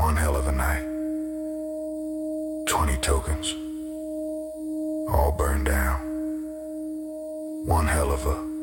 One hell of a night. 20 tokens. All burned down. One hell of a